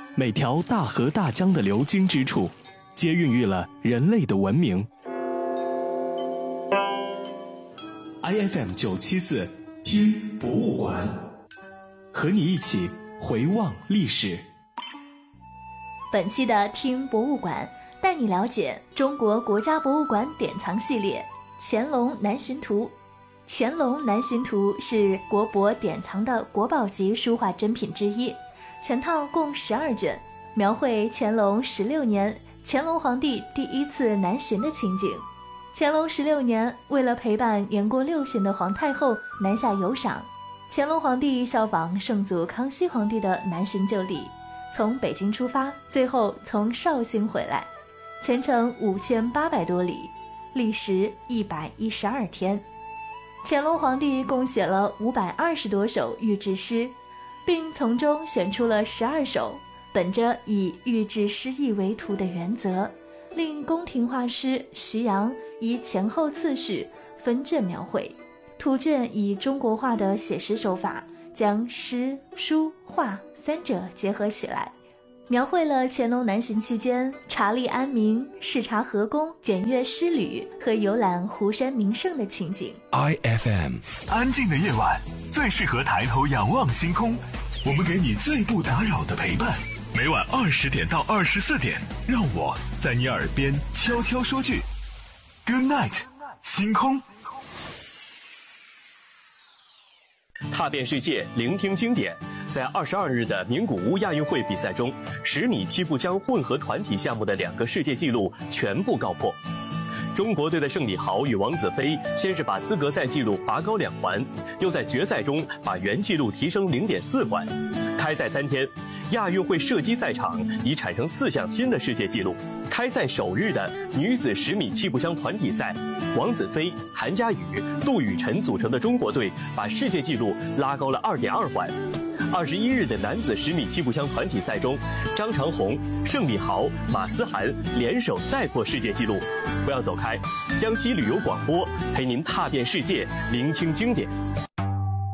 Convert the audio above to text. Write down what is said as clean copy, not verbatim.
每条大河大江的流经之处，皆孕育了人类的文明。IFM 974听博物馆，和你一起回望历史。 本期的听博物馆带你了解中国国家博物馆典藏系列乾隆南巡图。乾隆南巡图是国博典藏的国宝级书画珍品之一，全套共12卷，描绘乾隆16年乾隆皇帝第一次南巡的情景。乾隆16年，为了陪伴年过6旬的皇太后南下游赏，乾隆皇帝效仿圣祖康熙皇帝的南巡旧例，从北京出发，最后从绍兴回来，全程5800多里，历时112天。乾隆皇帝共写了520多首御制诗，并从中选出了12首，本着以御制诗意为图的原则，令宫廷画师徐阳以前后次序分卷描绘，图卷以中国画的写实手法，将诗、书、画三者结合起来，描绘了乾隆南巡期间查历安民、视察河宫、检阅诗旅和游览湖山名胜的情景。 IFM， 安静的夜晚最适合抬头仰望星空，我们给你最不打扰的陪伴。每晚20点到24点，让我在你耳边悄悄说句 Good night， 星空。 踏遍世界，聆听经典。在22日的名古屋亚运会比赛中，10米气步枪混合团体项目的2个世界纪录全部告破。中国队的盛礼豪与王子飞先是把资格赛纪录拔高2环，又在决赛中把原纪录提升0.4环。开赛3天，亚运会射击赛场已产生4项新的世界纪录。开赛首日的女子10米气步枪团体赛，王子飞、韩佳宇、杜雨辰组成的中国队把世界纪录拉高了2.2环。21日的男子10米气步枪团体赛中，张长虹、盛礼豪、马思涵联手再破世界纪录。不要走开，江西旅游广播陪您踏遍世界，聆听经典。